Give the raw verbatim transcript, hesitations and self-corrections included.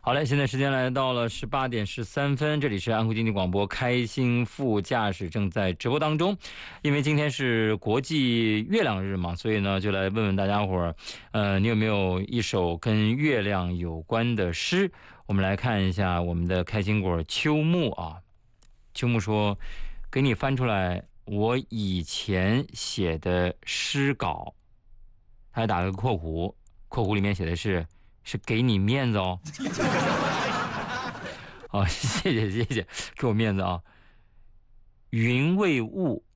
好嘞，现在时间来到了十八点十三分，这里是安徽经济广播开心副驾驶正在直播当中。因为今天是国际月亮日嘛，所以呢，就来问问大家伙儿，呃，你有没有一首跟月亮有关的诗？我们来看一下我们的开心果秋木啊，秋木说，给你翻出来我以前写的诗稿，他还打了个括弧，括弧里面写的是是给你面子哦。好，谢谢谢谢，给我面子啊。云为雾，